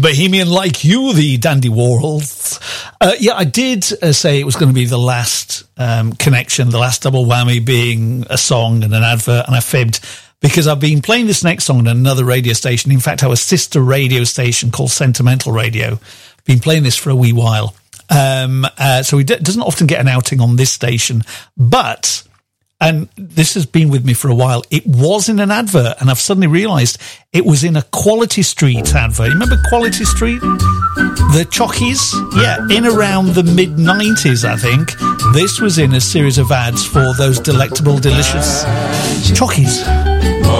Bohemian Like You, the Dandy Warhols. Yeah, I did say it was going to be the last connection, the last double whammy being a song and an advert, and I fibbed because I've been playing this next song on another radio station. In fact, our sister radio station called Sentimental Radio. Been playing this for a wee while. So he doesn't often get an outing on this station, but, and this has been with me for a while, it was in an advert, and I've suddenly realised it was in a Quality Street advert. You remember Quality Street? The Chockies? Yeah, in around the mid-90s, I think. This was in a series of ads for those delectable, delicious Chockies.